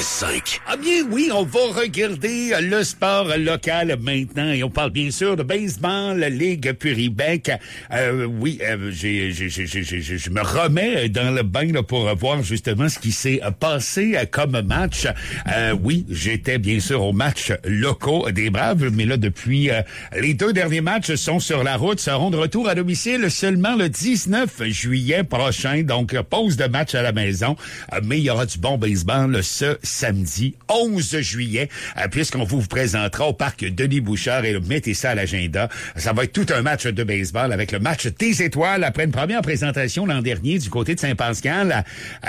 106.5. Ah bien oui, on va regarder le sport local maintenant et on parle bien sûr de baseball, Ligue Puribec. Je me remets dans le bain là, pour voir justement ce qui s'est passé comme match. J'étais bien sûr au match locaux des Braves, mais là depuis les 2 derniers matchs sont sur la route, seront de retour à domicile seulement le 19 juillet prochain. Donc pause de match à la maison, mais il y aura du bon baseball ce samedi 11 juillet, puisqu'on vous présentera au parc Denis Bouchard et mettez ça à l'agenda. Ça va être tout un match de baseball avec le match des étoiles après une première présentation l'an dernier du côté de Saint-Pascal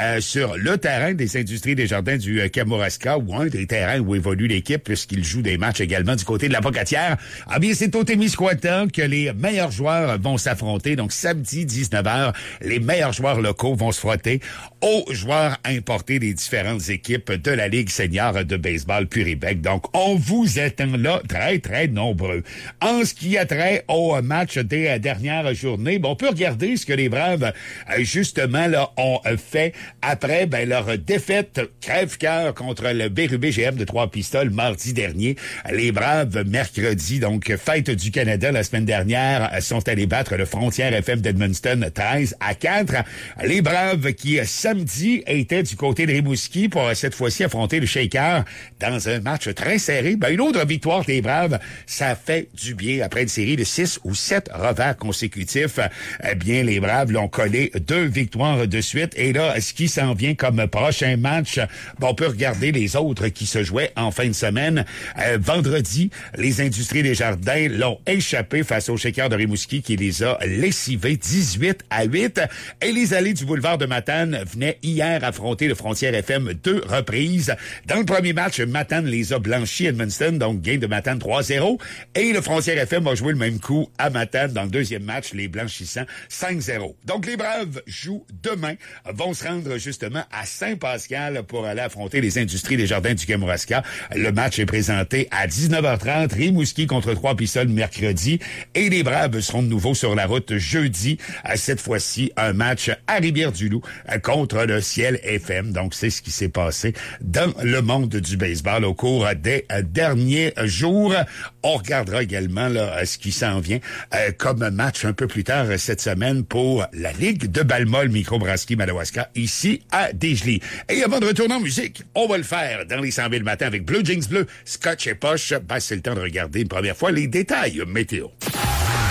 sur le terrain des Industries des Jardins du Kamouraska, ou un des terrains où évolue l'équipe puisqu'il joue des matchs également du côté de la Pocatière. Ah bien, c'est au Témiscouata que les meilleurs joueurs vont s'affronter. Donc samedi 19h, les meilleurs joueurs locaux vont se frotter aux joueurs importés des différentes équipes de la Ligue senior de baseball Puribec. Donc, on vous attend là très, très nombreux. En ce qui a trait au match des dernières journées, on peut regarder ce que les Braves, justement, là, ont fait après leur défaite crève-cœur contre le BRUBGM de Trois-Pistoles mardi dernier. Les Braves, mercredi, donc, fête du Canada la semaine dernière, sont allés battre le Frontière FM d'Edmundston 13-4. Les Braves qui, samedi, étaient du côté de Rimouski pour cette fois-ci affronter le Shaker dans un match très serré. Une autre victoire des Braves, ça fait du bien après une série de 6 ou 7 revers consécutifs. Eh bien, les Braves l'ont collé 2 victoires de suite. Et là, ce qui s'en vient comme prochain match, on peut regarder les autres qui se jouaient en fin de semaine. Vendredi, les Industries des Jardins l'ont échappé face au Shaker de Rimouski qui les a lessivés 18-8. Et les Allées du boulevard de Matane venaient hier affronter le Frontière FM 2 reprises. Dans le premier match, Matane les a blanchis à Edmundston, donc gain de Matane 3-0. Et le Frontière FM a joué le même coup à Matane dans le deuxième match, les blanchissants 5-0. Donc les Braves jouent demain, vont se rendre justement à Saint-Pascal pour aller affronter les Industries des Jardins du Kamouraska. Le match est présenté à 19h30, Rimouski contre Trois-Pistoles mercredi. Et les Braves seront de nouveau sur la route jeudi. Cette fois-ci, un match à Rivière-du-Loup contre le Ciel FM. Donc c'est ce qui s'est passé dans le monde du baseball au cours des derniers jours. On regardera également là, ce qui s'en vient comme match un peu plus tard cette semaine pour la Ligue de Balmol Microbrasserie-Madawaska ici à Desjely. Et avant de retourner en musique, on va le faire dans les 100 000 matins avec Blue Jeans Bleu, Scotch et Poche. C'est le temps de regarder une première fois les détails météo.